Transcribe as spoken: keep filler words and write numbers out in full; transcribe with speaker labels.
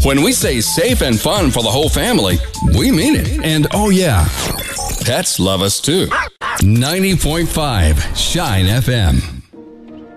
Speaker 1: When we say safe and fun for the whole family, we mean it. And oh yeah, pets love us too. ninety point five Shine F M.